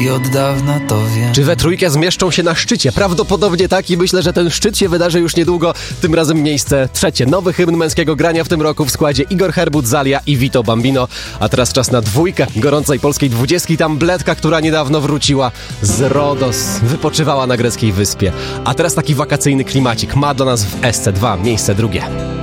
i od dawna to wiem. Czy we trójkę zmieszczą się na szczycie? Prawdopodobnie tak i myślę, że ten szczyt się wydarzy już niedługo. Tym razem miejsce trzecie. Nowy hymn męskiego grania w tym roku w składzie Igor Herbut, Zalia i Vito Bambino. A teraz czas na dwójkę gorącej polskiej 20. Tam Bledka, która niedawno wróciła z Rodos. Wypoczywała na greckiej wyspie. A teraz taki wakacyjny klimacik. Ma dla nas w SC2 miejsce drugie.